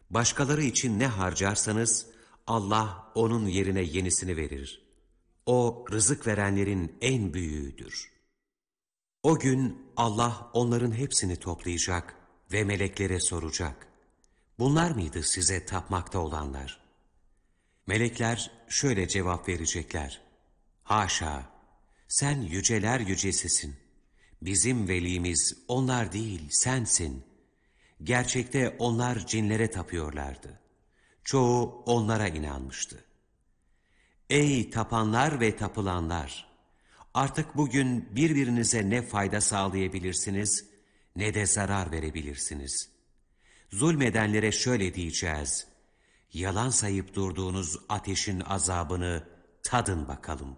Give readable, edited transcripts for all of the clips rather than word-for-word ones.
Başkaları için ne harcarsanız Allah onun yerine yenisini verir. O rızık verenlerin en büyüğüdür. O gün Allah onların hepsini toplayacak ve meleklere soracak. Bunlar mıydı size tapmakta olanlar? Melekler şöyle cevap verecekler. Haşa, sen yüceler yücesisin. Bizim velimiz onlar değil, sensin. Gerçekte onlar cinlere tapıyorlardı. Çoğu onlara inanmıştı. Ey tapanlar ve tapılanlar! Artık bugün birbirinize ne fayda sağlayabilirsiniz, ne de zarar verebilirsiniz. Zulmedenlere şöyle diyeceğiz: yalan sayıp durduğunuz ateşin azabını tadın bakalım.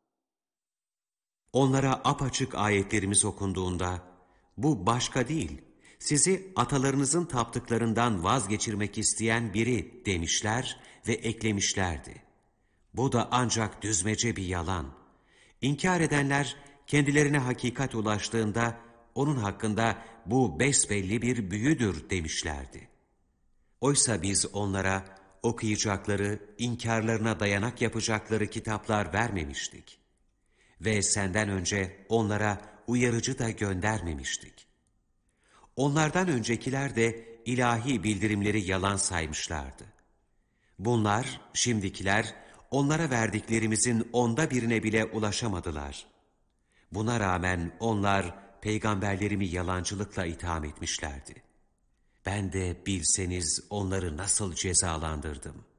Onlara apaçık ayetlerimiz okunduğunda, bu başka değil, sizi atalarınızın taptıklarından vazgeçirmek isteyen biri demişler ve eklemişlerdi. Bu da ancak düzmece bir yalan. İnkar edenler kendilerine hakikat ulaştığında onun hakkında bu besbelli bir büyüdür demişlerdi. Oysa biz onlara okuyacakları, inkarlarına dayanak yapacakları kitaplar vermemiştik. Ve senden önce onlara uyarıcı da göndermemiştik. Onlardan öncekiler de ilahi bildirimleri yalan saymışlardı. Bunlar, şimdikiler, onlara verdiklerimizin 1/10'ine bile ulaşamadılar. Buna rağmen onlar peygamberlerimi yalancılıkla itham etmişlerdi. Ben de bilseniz onları nasıl cezalandırdım.